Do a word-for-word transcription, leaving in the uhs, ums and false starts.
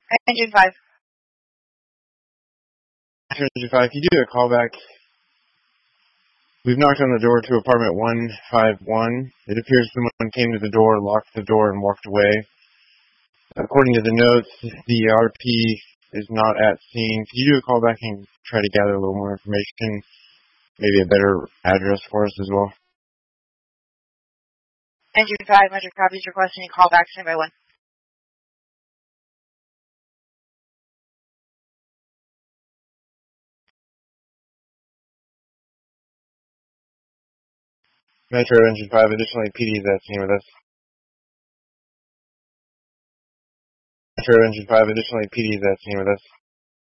Engine five. Engine five, can you do a callback? We've knocked on the door to apartment one five one. It appears someone came to the door, locked the door, and walked away. According to the notes, the R P is not at scene. Can you do a callback and try to gather a little more information? Maybe a better address for us as well? Engine five, Metro copies requesting a callback, sent by one. Metro Engine five, additionally, P D is at scene with us. Metro Engine five, additionally, P D is at scene with us.